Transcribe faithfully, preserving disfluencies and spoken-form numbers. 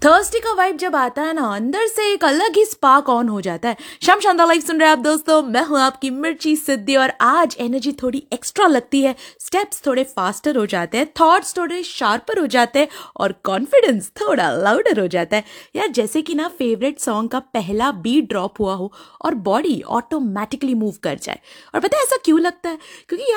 Thursday का vibe जब आता है ना, अंदर से एक अलग ही स्पार्क ऑन हो जाता है। शाम शानदार लाइव सुन रहे हैं आप दोस्तों, मैं हूं आपकी मिर्ची सिद्धि और आज एनर्जी थोड़ी एक्स्ट्रा लगती है, स्टेप्स थोड़े फास्टर हो जाते हैं, थॉट्स थोड़े शार्पर हो जाते हैं और कॉन्फिडेंस थोड़ा लाउडर हो जाता है। यार जैसे कि ना फेवरेट सॉन्ग का पहला बीट ड्रॉप हुआ हो और बॉडी ऑटोमेटिकली मूव कर जाए। और पता है ऐसा क्यों लगता है? क्योंकि